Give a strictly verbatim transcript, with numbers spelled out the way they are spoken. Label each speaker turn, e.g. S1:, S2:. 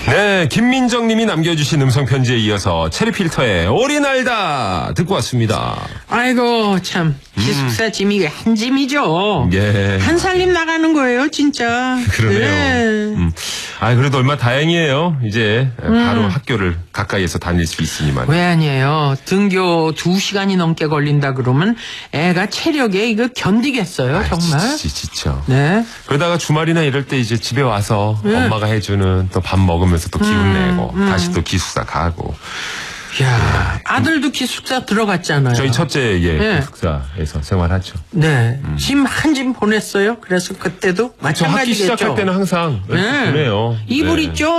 S1: 네, 김민정 님이 남겨주신 음성편지에 이어서 체리필터의 오리 날다 듣고 왔습니다.
S2: 아이고 참 기숙사 음. 짐이 한 짐이죠.
S1: 예.
S2: 한 살림 나가는 거예요 진짜.
S1: 그러네요.
S2: 네.
S1: 음. 아 그래도 얼마 다행이에요. 이제 음. 바로 학교를 가까이에서 다닐 수 있으니만.
S2: 왜 아니에요. 등교 두 시간이 넘게 걸린다 그러면 애가 체력에 이거 견디겠어요. 아, 정말.
S1: 지치, 지쳐.
S2: 네.
S1: 그러다가 주말이나 이럴 때 이제 집에 와서 네. 엄마가 해주는 또 밥 먹으면서 또 기운 음, 내고 음. 다시 또 기숙사 가고.
S2: 야, 네. 아들도 기숙사 들어갔잖아요.
S1: 저희 첫째 예 네. 기숙사에서 생활하죠.
S2: 네, 음. 짐 한 짐 보냈어요. 그래서 그때도 마찬가지겠죠.
S1: 학기 시작할 때는 항상 네. 보내요.
S2: 이불
S1: 네.
S2: 있죠.